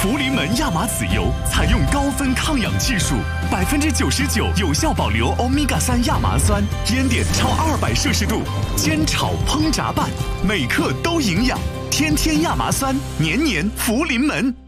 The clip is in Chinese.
福临门亚麻籽油采用高分抗氧技术，99%有效保留欧米伽3亚麻酸，烟点超200摄氏度，煎炒烹炸拌，每克都营养。天天亚麻酸，年年福临门。